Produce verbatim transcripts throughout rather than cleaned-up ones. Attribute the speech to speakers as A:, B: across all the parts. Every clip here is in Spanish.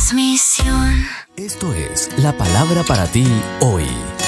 A: transmisión.
B: Esto es la palabra para ti hoy.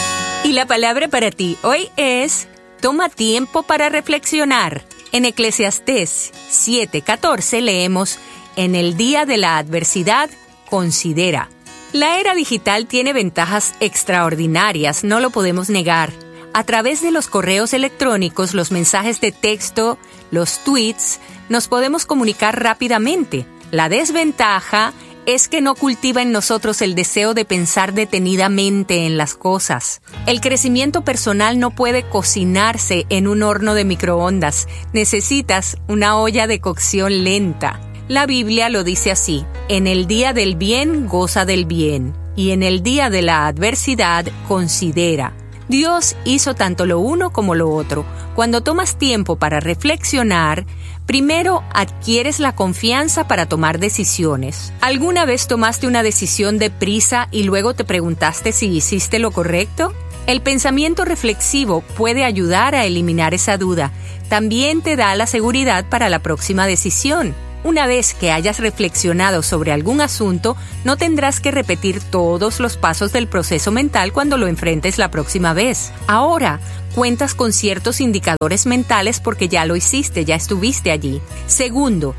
C: Y la palabra para ti hoy es: toma tiempo para reflexionar. En Eclesiastés siete catorce leemos: en el día de la adversidad, considera. La era digital tiene ventajas extraordinarias, no lo podemos negar. A través de los correos electrónicos, los mensajes de texto, los tweets, nos podemos comunicar rápidamente. La desventaja es que no cultiva en nosotros el deseo de pensar detenidamente en las cosas. El crecimiento personal no puede cocinarse en un horno de microondas. Necesitas una olla de cocción lenta. La Biblia lo dice así: en el día del bien, goza del bien, y en el día de la adversidad, considera. Dios hizo tanto lo uno como lo otro. Cuando tomas tiempo para reflexionar, primero adquieres la confianza para tomar decisiones. ¿Alguna vez tomaste una decisión deprisa y luego te preguntaste si hiciste lo correcto? El pensamiento reflexivo puede ayudar a eliminar esa duda. También te da la seguridad para la próxima decisión. Una vez que hayas reflexionado sobre algún asunto, no tendrás que repetir todos los pasos del proceso mental cuando lo enfrentes la próxima vez. Ahora, cuentas con ciertos indicadores mentales porque ya lo hiciste, ya estuviste allí. Segundo,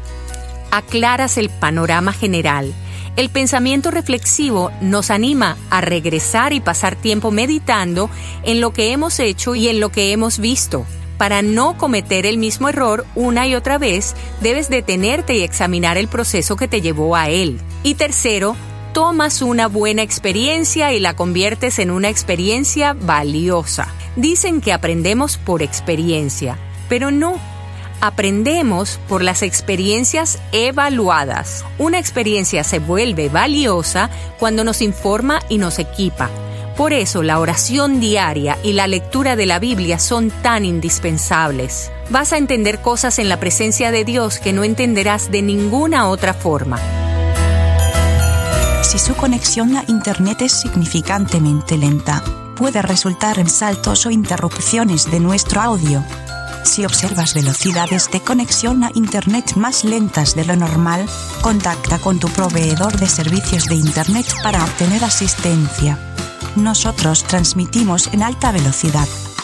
C: aclaras el panorama general. El pensamiento reflexivo nos anima a regresar y pasar tiempo meditando en lo que hemos hecho y en lo que hemos visto. Para no cometer el mismo error una y otra vez, debes detenerte y examinar el proceso que te llevó a él. Y tercero, tomas una buena experiencia y la conviertes en una experiencia valiosa. Dicen que aprendemos por experiencia, pero no. Aprendemos por las experiencias evaluadas. Una experiencia se vuelve valiosa cuando nos informa y nos equipa. Por eso la oración diaria y la lectura de la Biblia son tan indispensables. Vas a entender cosas en la presencia de Dios que no entenderás de ninguna otra forma.
D: Si su conexión a Internet es significantemente lenta, puede resultar en saltos o interrupciones de nuestro audio. Si observas velocidades de conexión a Internet más lentas de lo normal, contacta con tu proveedor de servicios de Internet para obtener asistencia. Nosotros transmitimos en alta velocidad.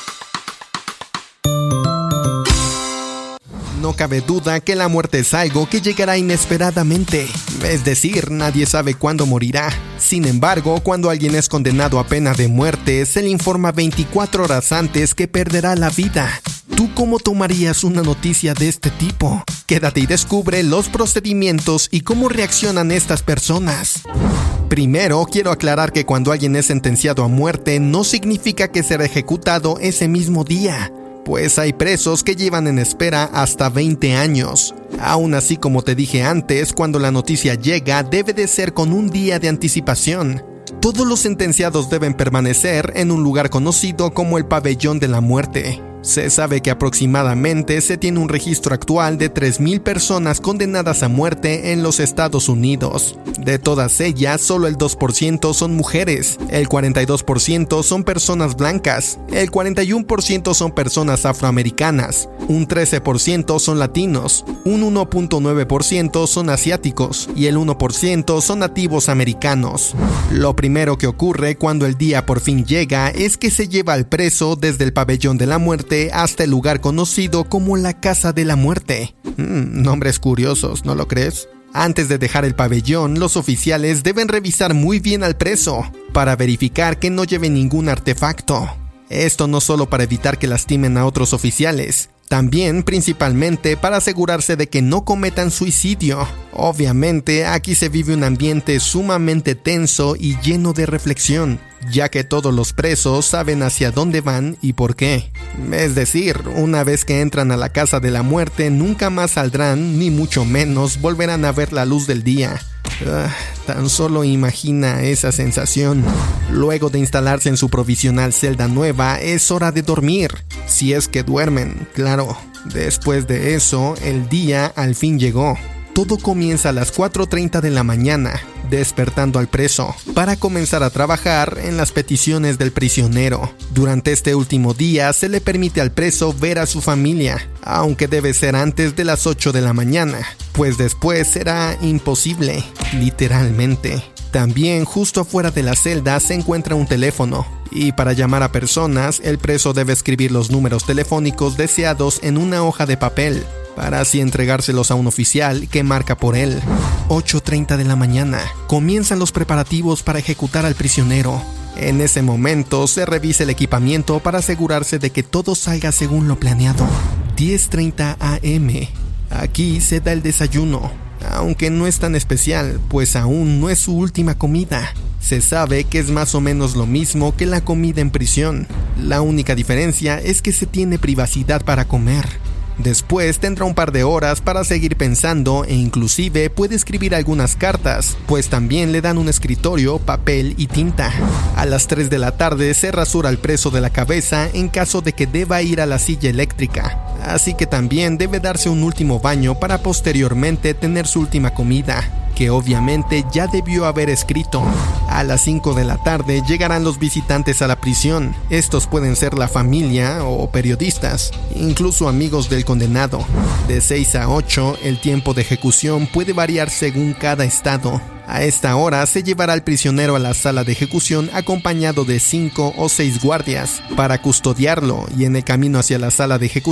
E: No cabe duda que la muerte es algo que llegará inesperadamente. Es decir, nadie sabe cuándo morirá. Sin embargo, cuando alguien es condenado a pena de muerte, se le informa veinticuatro horas antes que perderá la vida. ¿Tú cómo tomarías una noticia de este tipo? Quédate y descubre los procedimientos y cómo reaccionan estas personas. Primero, quiero aclarar que cuando alguien es sentenciado a muerte, no significa que será ejecutado ese mismo día, pues hay presos que llevan en espera hasta veinte años. Aún así, como te dije antes, cuando la noticia llega, debe de ser con un día de anticipación. Todos los sentenciados deben permanecer en un lugar conocido como el pabellón de la muerte. Se sabe que aproximadamente se tiene un registro actual de tres mil personas condenadas a muerte en los Estados Unidos. De todas ellas, solo el dos por ciento son mujeres, el cuarenta y dos por ciento son personas blancas, el cuarenta y uno por ciento son personas afroamericanas, un trece por ciento son latinos, un uno punto nueve por ciento son asiáticos y el uno por ciento son nativos americanos. Lo primero que ocurre cuando el día por fin llega es que se lleva al preso desde el pabellón de la muerte hasta el lugar conocido como la Casa de la Muerte. Mm, nombres curiosos, ¿no lo crees? Antes de dejar el pabellón, los oficiales deben revisar muy bien al preso para verificar que no lleve ningún artefacto. Esto no solo para evitar que lastimen a otros oficiales, también principalmente para asegurarse de que no cometan suicidio. Obviamente, aquí se vive un ambiente sumamente tenso y lleno de reflexión, ya que todos los presos saben hacia dónde van y por qué. Es decir, una vez que entran a la Casa de la Muerte, nunca más saldrán, ni mucho menos volverán a ver la luz del día. Uh, tan solo imagina esa sensación. Luego de instalarse en su provisional celda nueva, es hora de dormir. Si es que duermen, claro. Después de eso, el día al fin llegó. Todo comienza a las cuatro treinta de la mañana, despertando al preso, para comenzar a trabajar en las peticiones del prisionero. Durante este último día se le permite al preso ver a su familia, aunque debe ser antes de las ocho de la mañana, pues después será imposible, literalmente. También justo afuera de la celda se encuentra un teléfono, y para llamar a personas, el preso debe escribir los números telefónicos deseados en una hoja de papel, para así entregárselos a un oficial que marca por él. ocho treinta de la mañana. Comienzan los preparativos para ejecutar al prisionero. En ese momento se revisa el equipamiento para asegurarse de que todo salga según lo planeado. diez treinta a eme. Aquí se da el desayuno, aunque no es tan especial, pues aún no es su última comida. Se sabe que es más o menos lo mismo que la comida en prisión. La única diferencia es que se tiene privacidad para comer. Después tendrá un par de horas para seguir pensando e inclusive puede escribir algunas cartas, pues también le dan un escritorio, papel y tinta. A las tres de la tarde se rasura al preso de la cabeza en caso de que deba ir a la silla eléctrica, así que también debe darse un último baño para posteriormente tener su última comida, que obviamente ya debió haber escrito. A las cinco de la tarde llegarán los visitantes a la prisión. Estos pueden ser la familia o periodistas, incluso amigos del condenado. De seis a ocho, el tiempo de ejecución puede variar según cada estado. A esta hora se llevará al prisionero a la sala de ejecución acompañado de cinco o seis guardias para custodiarlo, y en el camino hacia la sala de ejecución